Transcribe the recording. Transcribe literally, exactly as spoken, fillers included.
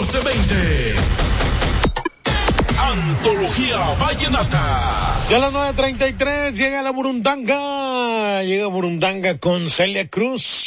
catorce veinte. Antología Vallenata. Ya a las nueve treinta y tres llega la Burundanga. Llega Burundanga con Celia Cruz.